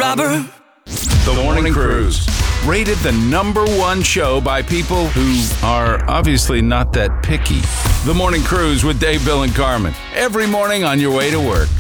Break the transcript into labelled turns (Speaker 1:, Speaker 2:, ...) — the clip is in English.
Speaker 1: robber.
Speaker 2: The Morning Cruise. Rated the #1 show by people who are obviously not that picky. The Morning Cruise with Dave, Bill, and Carmen. Every morning on your way to work.